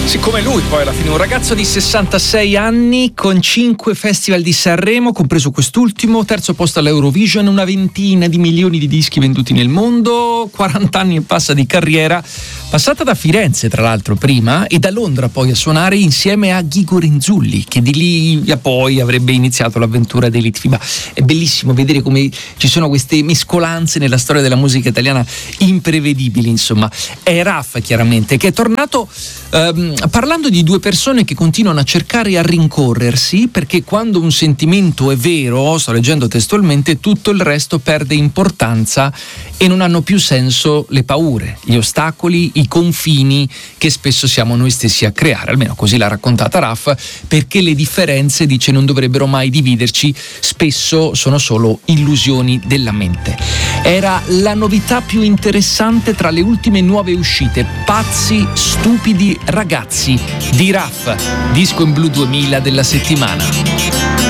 Siccome lui poi alla fine un ragazzo di 66 anni con 5 festival di Sanremo, compreso quest'ultimo, terzo posto all'Eurovision, una ventina di milioni di dischi venduti nel mondo, 40 anni e passa di carriera, passata da Firenze tra l'altro prima e da Londra poi a suonare insieme a Ghigo Renzulli, che di lì a poi avrebbe iniziato l'avventura dei Litfiba. È bellissimo vedere come ci sono queste mescolanze nella storia della musica italiana imprevedibili, insomma. È Raf chiaramente che è tornato parlando di due persone che continuano a cercare e a rincorrersi, perché quando un sentimento è vero, sto leggendo testualmente, tutto il resto perde importanza e non hanno più senso le paure, gli ostacoli, i confini che spesso siamo noi stessi a creare, almeno così l'ha raccontata Raf, perché le differenze, dice, non dovrebbero mai dividerci, spesso sono solo illusioni della mente. Era la novità più interessante tra le ultime nuove uscite, Pazzi, stupidi ragazzi di Raf, disco in blu 2000 della settimana.